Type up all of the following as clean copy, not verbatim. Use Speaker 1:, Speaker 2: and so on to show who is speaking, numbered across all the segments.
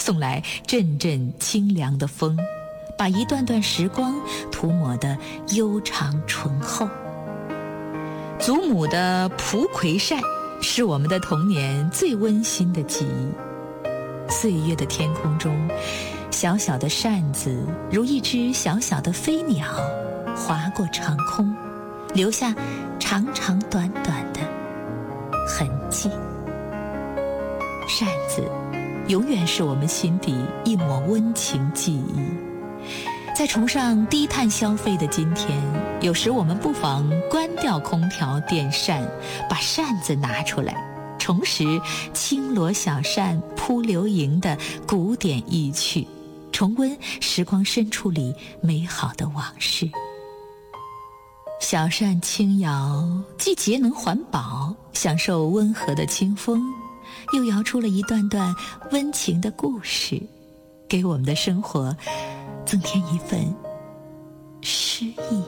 Speaker 1: 送来阵阵清凉的风，把一段段时光涂抹得悠长醇厚。祖母的蒲葵扇是我们的童年最温馨的记忆。岁月的天空中，小小的扇子如一只小小的飞鸟，划过长空，留下长长短短的痕迹。扇子永远是我们心底一抹温情记忆。在崇尚低碳消费的今天，有时我们不妨关掉空调电扇，把扇子拿出来，重拾轻罗小扇扑流萤的古典意趣，重温时光深处里美好的往事。小扇轻摇，既节能环保，享受温和的清风，又摇出了一段段温情的故事，给我们的生活增添一份诗意。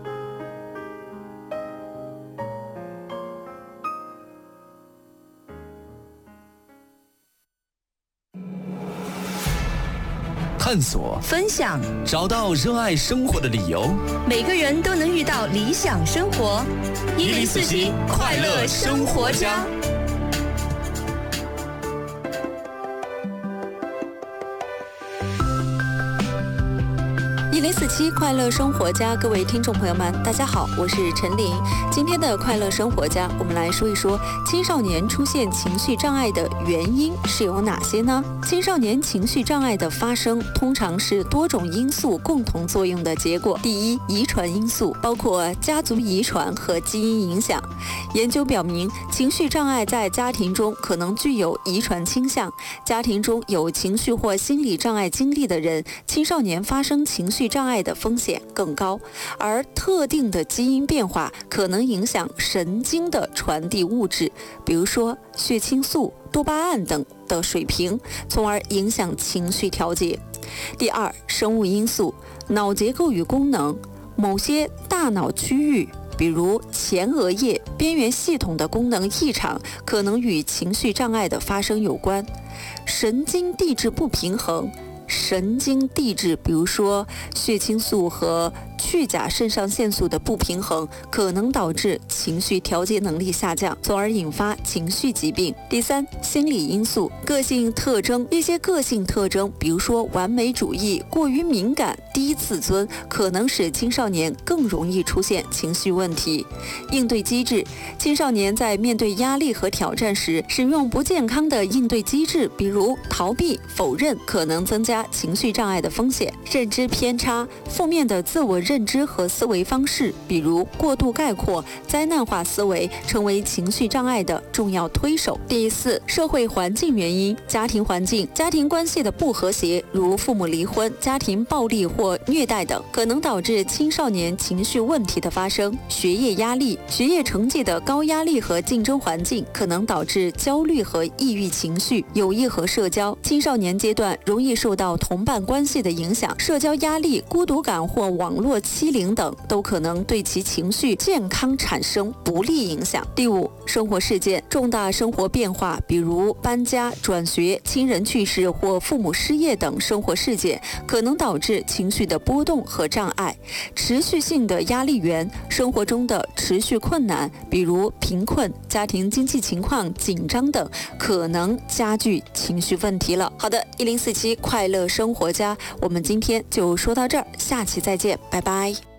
Speaker 2: 探索，
Speaker 3: 分享，
Speaker 2: 找到热爱生活的理由。
Speaker 3: 每个人都能遇到理想生活。1047快乐生活家。1047快乐生活家，各位听众朋友们，大家好，我是陈琳。今天的快乐生活家，我们来说一说青少年出现情绪障碍的原因是有哪些呢？青少年情绪障碍的发生，通常是多种因素共同作用的结果。第一，遗传因素，包括家族遗传和基因影响。研究表明，情绪障碍在家庭中可能具有遗传倾向。家庭中有情绪或心理障碍经历的人，青少年发生情绪障碍的风险更高，而特定的基因变化可能影响神经的传递物质，比如说血清素、多巴胺等的水平，从而影响情绪调节。第二，生物因素，脑结构与功能，某些大脑区域，比如前额叶边缘系统的功能异常，可能与情绪障碍的发生有关。神经递质不平衡，神经递质，比如说血清素和去甲肾上腺素的不平衡，可能导致情绪调节能力下降，从而引发情绪疾病。第三，心理因素，个性特征，一些个性特征，比如说完美主义、过于敏感、低自尊，可能使青少年更容易出现情绪问题。应对机制，青少年在面对压力和挑战时，使用不健康的应对机制，比如逃避、否认，可能增加情绪障碍的风险。认知偏差，负面的自我认知和思维方式，比如过度概括、灾难化思维，成为情绪障碍的重要推手。第四，社会环境原因，家庭环境、家庭关系的不和谐，如父母离婚、家庭暴力或虐待等，可能导致青少年情绪问题的发生。学业压力，学业成绩的高压力和竞争环境，可能导致焦虑和抑郁情绪。友谊和社交，青少年阶段容易受到同伴关系的影响，社交压力、孤独感或网络欺凌等都可能对其情绪健康产生不利影响。第五，生活事件，重大生活变化，比如搬家、转学、亲人去世或父母失业等生活事件，可能导致情绪的波动和障碍。持续性的压力源，生活中的持续困难，比如贫困、家庭经济情况紧张等，可能加剧情绪问题了。好的，1047快乐生活家，我们今天就说到这儿，下期再见，拜拜。